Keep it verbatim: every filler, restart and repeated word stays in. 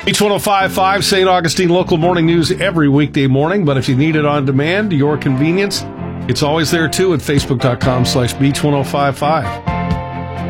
Beach one oh five point five, Saint Augustine local morning news every weekday morning. But if you need it on demand, your convenience, it's always there too at facebook.com slash beach1055.